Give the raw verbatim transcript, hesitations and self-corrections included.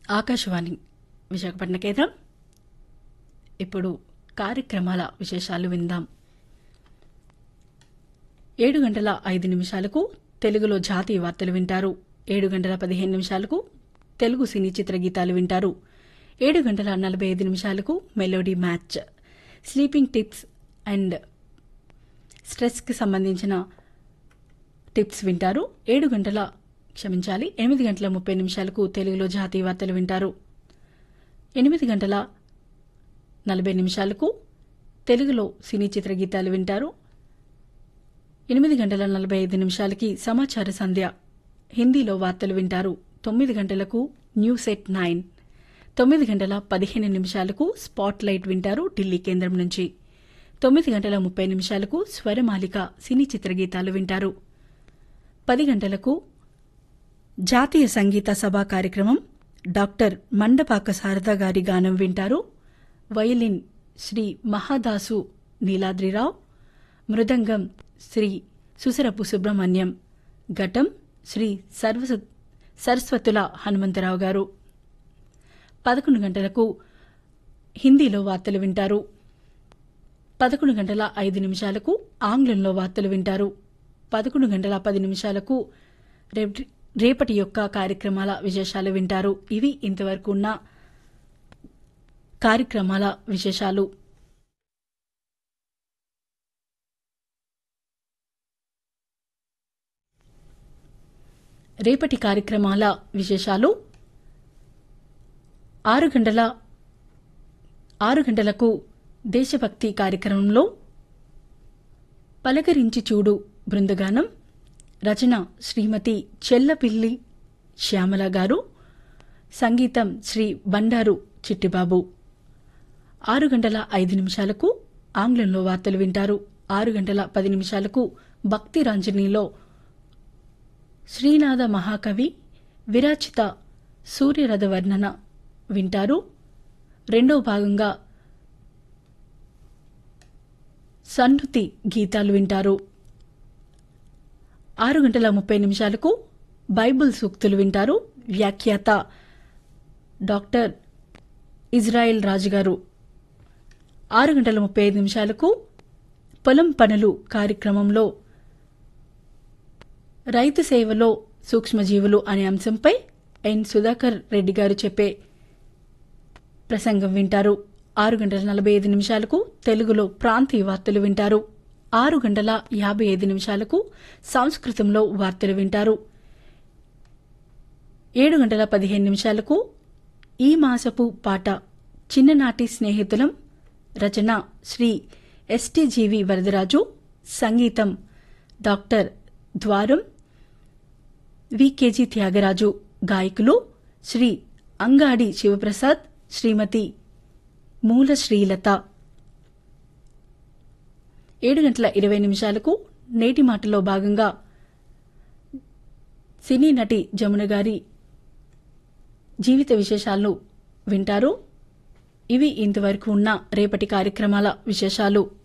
ఆకాశవాణి విశాఖపట్నం కేంద్రం. ఇప్పుడు కార్యక్రమాల విశేషాలు విందాం. ఏడు గంటల ఐదు నిమిషాలకు తెలుగులో జాతీయ వార్తలు వింటారు. ఏడు గంటల పదిహేను నిమిషాలకు తెలుగు సినీ చిత్ర గీతాలు వింటారు. ఏడు గంటల నలభై ఐదు నిమిషాలకు melody match, sleeping tips and స్ట్రెస్కి సంబంధించిన టిప్స్ వింటారు. ఏడు గంటల క్షమించాలి ఎనిమిది గంటల ముప్పై నిమిషాలకు తెలుగులో జాతీయ వార్తలు వింటారు. ఎనిమిది గంటల నలభై నిమిషాలకు తెలుగులో సినీ చిత్ర గీతాలు వింటారు. ఎనిమిది గంటల నలభై ఐదు నిమిషాలకి సమాచార సంధ్య, హిందీలో వార్తలు వింటారు. తొమ్మిది గంటలకు న్యూస్ ఎట్ నైన్, తొమ్మిది గంటల పదిహేను నిమిషాలకు స్పాట్ లైట్ వింటారు ఢిల్లీ కేంద్రం నుంచి. తొమ్మిది గంటల ముప్పై నిమిషాలకు స్వరమాలిక సినీ చిత్ర గీతాలు వింటారు. పది గంటలకు జాతీయ సంగీత సభా కార్యక్రమం, డాక్టర్ మండపాక శారదా గారి గానం వింటారు. వయలిన్ శ్రీ మహాదాసు నీలాద్రిరావు, మృదంగం శ్రీ సుసరపు సుబ్రహ్మణ్యం, ఘటం శ్రీ సర్వ సరస్వతుల హనుమంతరావు గారు. పదకొండు గంటలకు హిందీలో వార్తలు వింటారు. పదకొండు గంటల ఐదు నిమిషాలకు ఆంగ్లంలో వార్తలు వింటారు. పదకొండు గంటల పది నిమిషాలకు రేపటి యొక్క కార్యక్రమాల విశేషాలు వింటారు. ఇవి ఇంతవరకు ఉన్న కార్యక్రమాల విశేషాలు. రేపటి కార్యక్రమాల విశేషాలు ఆరు గంటల ఆరు గంటలకు దేశభక్తి కార్యక్రమంలో పలకరించి చూడు బృందగానం, రచన శ్రీమతి చెల్లపిల్లి శ్యామల గారు, సంగీతం శ్రీ బండారు చిట్టిబాబు. ఆరు గంటల ఐదు నిమిషాలకు ఆంగ్లంలో వార్తలు వింటారు. ఆరు గంటల పది నిమిషాలకు భక్తి రంజనీలో శ్రీనాథ మహాకవి విరాచిత సూర్యరథ వర్ణన వింటారు. రెండో భాగంగా సన్నుతి గీతాలు వింటారు. ఆరు గంటల ముప్పై నిమిషాలకు బైబిల్ సూక్తులు వింటారు. వ్యాఖ్యాత డాక్టర్ ఇజ్రాయెల్ రాజుగారు. ఆరు గంటల ముప్పై ఐదు నిమిషాలకు పొలం పనులు కార్యక్రమంలో రైతు సేవలో సూక్ష్మజీవులు అనే అంశంపై ఎన్ సుధాకర్ రెడ్డి గారు చెప్పే ప్రసంగం వింటారు. ఆరు గంటల నలభై ఐదు నిమిషాలకు తెలుగులో ప్రాంతీయ వార్తలు వింటారు. ఆరు గంటల యాభై ఐదు నిమిషాలకు సంస్కృతంలో వార్తలు వింటారు. ఏడు గంటల పదిహేను నిమిషాలకు ఈ మాసపు పాట చిన్ననాటి స్నేహితులం, రచన శ్రీ ఎస్టీజీవి వరదరాజు, సంగీతం డాక్టర్ ద్వారం వికేజీ త్యాగరాజు, గాయకులు శ్రీ అంగాడి శివప్రసాద్, శ్రీమతి మూల శ్రీలత. ఏడు గంటల ఇరవై నిమిషాలకు నేటి మాటలో భాగంగా సినీ నటి జమున గారి జీవిత విశేషాలను వింటారు. ఇవి ఇంతవరకు ఉన్న రేపటి కార్యక్రమాల విశేషాలు.